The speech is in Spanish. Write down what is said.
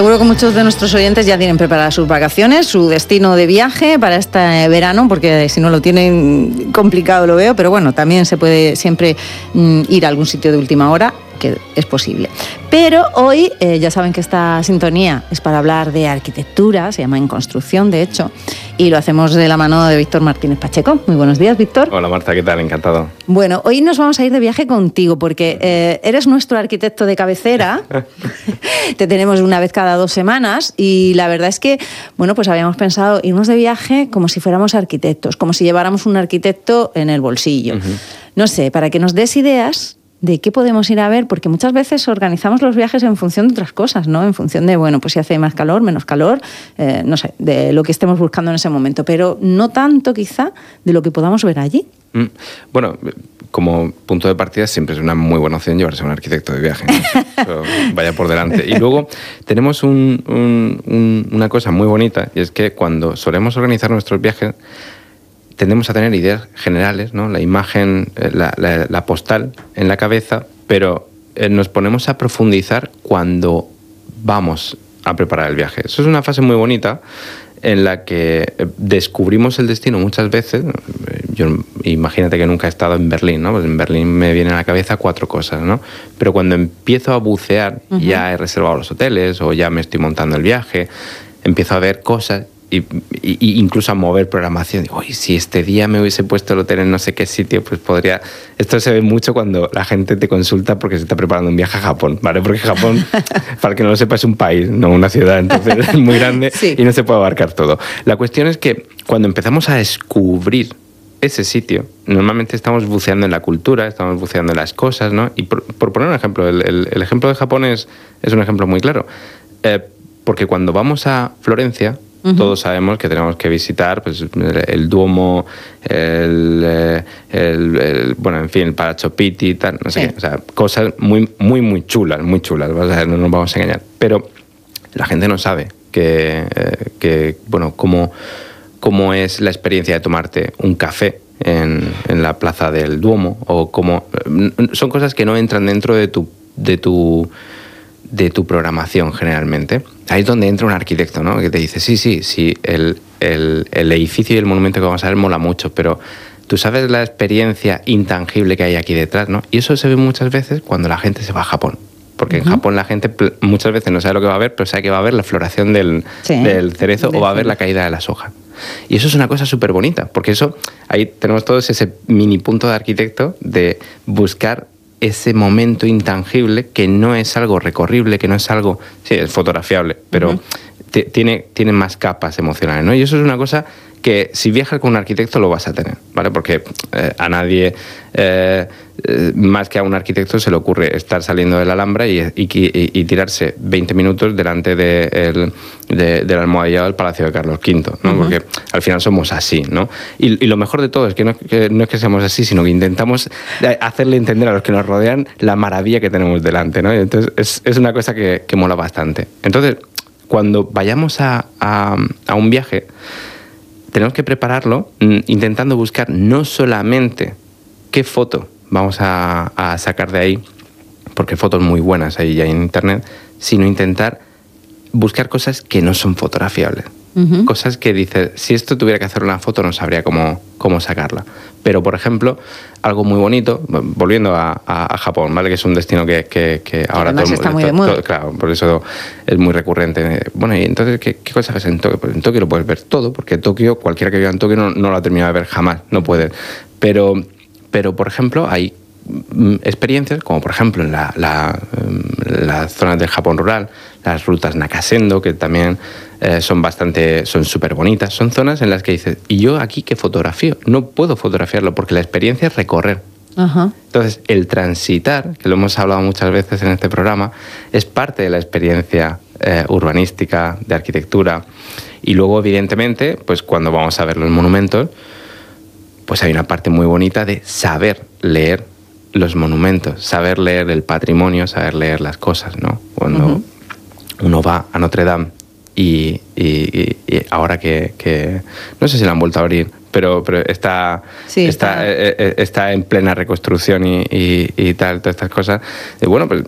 seguro que muchos de nuestros oyentes ya tienen preparadas sus vacaciones, su destino de viaje para este verano, porque si no lo tienen complicado lo veo, pero bueno, también se puede siempre ir a algún sitio de última hora, que es posible. Pero hoy ya saben que esta sintonía es para hablar de arquitectura, se llama En Construcción, de hecho, y lo hacemos de la mano de Víctor Martínez Pacheco. Muy buenos días, Víctor. Hola, Marta, ¿qué tal? Encantado. Bueno, hoy nos vamos a ir de viaje contigo porque eres nuestro arquitecto de cabecera. Te tenemos una vez cada 2 semanas y la verdad es que, bueno, pues habíamos pensado irnos de viaje como si fuéramos arquitectos, como si lleváramos un arquitecto en el bolsillo. No sé, para que nos des ideas de qué podemos ir a ver, porque muchas veces organizamos los viajes en función de otras cosas, ¿no? En función de, bueno, pues si hace más calor, menos calor, no sé, de lo que estemos buscando en ese momento, pero no tanto quizá de lo que podamos ver allí. Bueno, como punto de partida siempre es una muy buena opción llevarse a un arquitecto de viaje, ¿no? Eso vaya por delante. Y luego tenemos una cosa muy bonita, y es que cuando solemos organizar nuestros viajes tendemos a tener ideas generales, ¿no? La imagen, la postal en la cabeza, pero nos ponemos a profundizar cuando vamos a preparar el viaje. Eso es una fase muy bonita en la que descubrimos el destino muchas veces. Yo imagínate que nunca he estado en Berlín, ¿no? Pues en Berlín me vienen a la cabeza 4 cosas, ¿no? Pero cuando empiezo a bucear, ya he reservado los hoteles o ya me estoy montando el viaje, empiezo a ver cosas y incluso a mover programación. Digo, oye, si este día me hubiese puesto el hotel en no sé qué sitio, pues podría... Esto se ve mucho cuando la gente te consulta porque se está preparando un viaje a Japón, ¿vale? Porque Japón, para el que no lo sepa, es un país, no una ciudad, entonces es muy grande y no se puede abarcar todo. La cuestión es que cuando empezamos a descubrir ese sitio, normalmente estamos buceando en la cultura, estamos buceando en las cosas, ¿no? Y por poner un ejemplo, el ejemplo de Japón es un ejemplo muy claro. Porque cuando vamos a Florencia, todos sabemos que tenemos que visitar pues, el Duomo, bueno, en fin, el Palazzo Pitti, tal, no sé qué. O sea, cosas muy chulas, o sea, no nos vamos a engañar. Pero la gente no sabe bueno, cómo es la experiencia de tomarte un café en la plaza del Duomo, o son cosas que no entran dentro de tu programación generalmente. Ahí es donde entra un arquitecto, ¿no? Que te dice, sí, el edificio y el monumento que vamos a ver mola mucho, pero tú sabes la experiencia intangible que hay aquí detrás, ¿no? Y eso se ve muchas veces cuando la gente se va a Japón. Porque en Japón la gente muchas veces no sabe lo que va a ver, pero sabe que va a ver la floración del cerezo o va a ver la caída de las hojas. Y eso es una cosa súper bonita, porque eso, ahí tenemos todos ese mini punto de arquitecto de buscar ese momento intangible que no es algo recorrible, que no es algo... Sí, es fotografiable, pero tiene más capas emocionales, ¿no? Y eso es una cosa que si viajas con un arquitecto lo vas a tener, ¿vale? Porque a nadie, más que a un arquitecto, se le ocurre estar saliendo de la Alhambra y tirarse 20 minutos delante del almohadillado del Palacio de Carlos V, ¿no? Porque al final somos así, ¿no? Y lo mejor de todo es que no es que seamos así, sino que intentamos hacerle entender a los que nos rodean la maravilla que tenemos delante, ¿no? Y entonces es una cosa que mola bastante. Entonces, cuando vayamos a un viaje, tenemos que prepararlo intentando buscar no solamente qué foto vamos a sacar de ahí, porque hay fotos muy buenas ahí ya en internet, sino intentar buscar cosas que no son fotografiables. Cosas que dices, si esto tuviera que hacer una foto no sabría cómo sacarla. Pero, por ejemplo, algo muy bonito, volviendo a Japón, ¿vale? Que es un destino que ahora todo el mundo está muy de moda. Claro, por eso es muy recurrente. Bueno, y entonces, ¿qué cosas ves en Tokio? Pues en Tokio lo puedes ver todo, porque Tokio, cualquiera que viva en Tokio no lo ha terminado de ver jamás, no puede. Pero por ejemplo, hay experiencias, como por ejemplo en las zonas del Japón rural, las rutas Nakasendo, que también son súper bonitas. Son zonas en las que dices, ¿y yo aquí qué fotografío? No puedo fotografiarlo porque la experiencia es recorrer. Entonces, el transitar, que lo hemos hablado muchas veces en este programa, es parte de la experiencia urbanística, de arquitectura. Y luego, evidentemente, pues cuando vamos a ver los monumentos, pues hay una parte muy bonita de saber leer los monumentos, saber leer el patrimonio, saber leer las cosas, ¿no? Cuando uno va a Notre Dame y ahora que no sé si la han vuelto a abrir, pero está en plena reconstrucción y tal, todas estas cosas. Bueno, pues